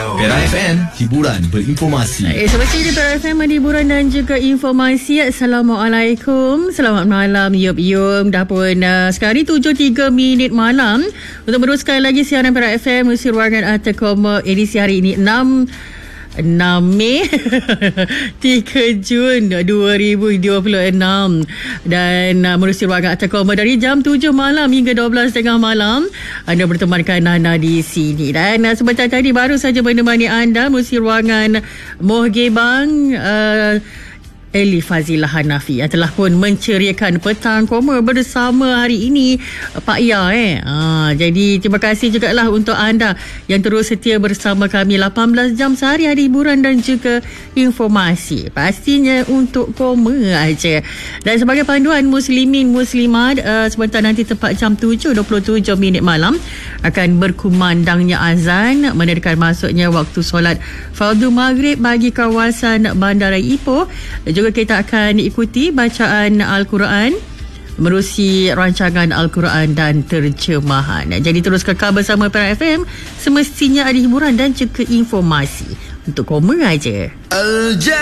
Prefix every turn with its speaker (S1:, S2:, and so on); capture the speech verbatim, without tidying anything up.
S1: Perak F M, hiburan berinformasi.
S2: Eh, seperti ini Perak F M, hiburan dan juga informasi. Assalamualaikum, selamat malam Yup Yum. Dah pun uh, sekarang ni tujuh tiga minit malam. Untuk meneruskan lagi siaran Perak F M Musi Ruangan Arta Koma edisi hari ini enam Mei tiga Jun dua ribu dua puluh enam, dan uh, menerusi ruangan Arta Koma dari jam tujuh malam hingga dua belas tiga puluh malam. Anda bertemankan Nana di sini, dan uh, sebentar tadi baru saja menemani anda menerusi ruangan Mohgebang uh, Eli Fazilah Hanafi yang telah pun menceriakan petang koma bersama hari ini Pak Ya eh. Ha, jadi terima kasih juga lah untuk anda yang terus setia bersama kami lapan belas jam sehari, hari hiburan dan juga informasi. Pastinya untuk koma aja. Dan sebagai panduan muslimin muslimat, uh, sebentar nanti tepat jam tujuh dua puluh tujuh minit malam akan berkumandangnya azan menandakan masuknya waktu solat fardu maghrib bagi kawasan Bandaraya Ipoh. Juga kita akan ikuti bacaan Al-Quran menerusi rancangan Al-Quran dan terjemahan. Jadi terus kekal bersama Perak F M, semestinya ada hiburan dan juga informasi. Untuk koma aja.